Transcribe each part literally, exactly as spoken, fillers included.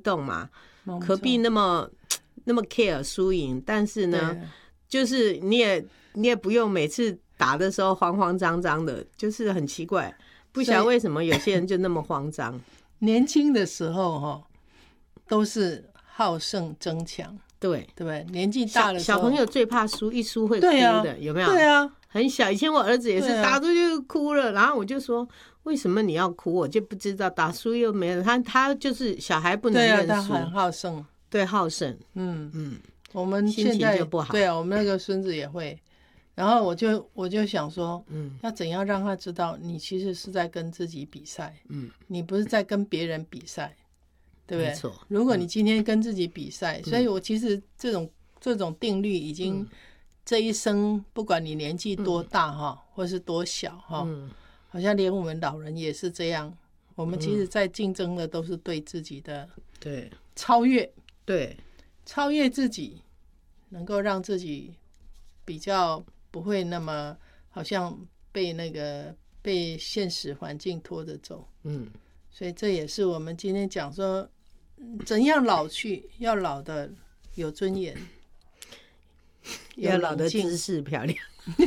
动嘛，何必那么那么 care 输赢？但是呢，就是你也你也不用每次打的时候慌慌张张的，就是很奇怪，不晓得为什么有些人就那么慌张。 年轻的时候哈，都是好胜争强，对对不对？年纪大的时候， 小朋友最怕输，一输会哭的，啊、有没有？ 对啊， 很小，以前我儿子也是打出去哭了，啊、然后我就说。为什么你要哭？我就不知道，打输又没了。他他就是小孩不能认输， 对啊，他很好胜， 对好胜， 嗯嗯。我们现在就不好， 对啊，我们那个孙子也会。然后我就我就想说，嗯，要怎样让他知道，你其实是在跟自己比赛，嗯，你不是在跟别人比赛，对不对？ 没错。 如果你今天跟自己比赛，嗯、所以我其实这种这种定律已经、嗯、这一生，不管你年纪多大哈、嗯，或是多小哈。嗯，好像连我们老人也是这样，我们其实在竞争的都是对自己的对超越， 对超越自己，能够让自己比较不会那么好像被那个被现实环境拖着走。嗯，所以这也是我们今天讲说，怎样老去，要老的有尊严， 要老的姿势漂亮。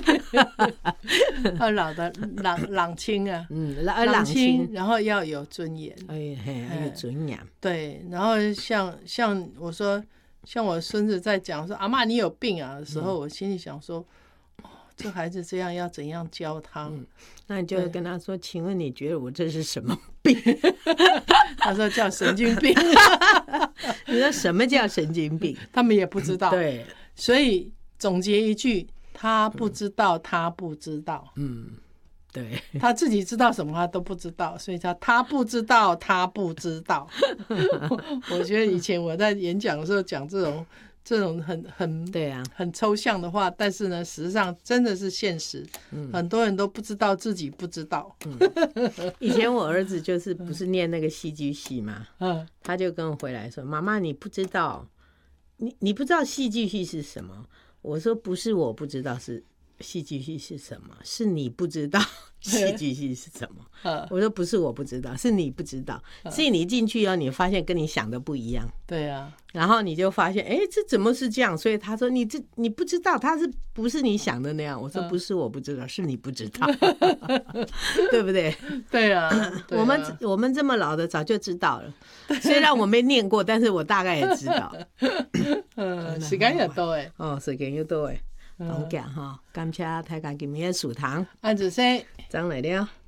要老的朗朗清啊， 嗯，朗清， 然后要有尊严， 哎嘿，要有尊严。 对，然后像像我说，像我孙子在讲说阿嬷你有病啊的时候，嗯、我心里想说，哦，这孩子这样要怎样教他？嗯、 那你就会跟他说，请问你觉得我这是什么病？ 他说叫神经病。 你说什么叫神经病？ 他们也不知道。 对， 所以总结一句。他不知道，他不知道， 嗯，对， 他自己知道什么他都不知道，所以他他不知道，他不知道。我觉得以前我在演讲的时候讲这种这种很很对啊很抽象的话，但是呢，实际上真的是现实，嗯、很多人都不知道自己不知道。 嗯、以前我儿子就是不是念那个戏剧系嘛，嗯，他就跟我回来说：“妈妈，你不知道，你你不知道戏剧系是什么。”我说不是我不知道是戏剧系是什么，是你不知道戏剧系是什么。我说不是我不知道，是你不知道。所以你进去以后，你发现跟你想的不一样。 对啊， 然后你就发现，哎，这怎么是这样？所以他说你这你不知道，他是不是你想的那样？我说不是我不知道，是你不知道，对不对？ 对啊，对啊， 我们我们这么老的早就知道了，虽然我没念过，但是我大概也知道。 嗯，时間又到誒， 哦，時間又到誒，講講哈，感謝大家今日的收聽， 安子生， 張來了。